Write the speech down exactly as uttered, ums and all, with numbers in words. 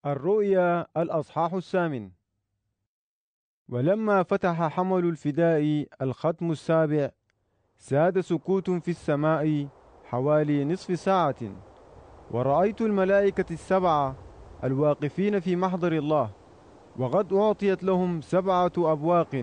الرؤيا الأصحاح الثامن. ولما فتح حمل الفداء الختم السابع ساد سكوت في السماء حوالي نصف ساعة، ورأيت الملائكة السبعة الواقفين في محضر الله، وقد أعطيت لهم سبعة أبواق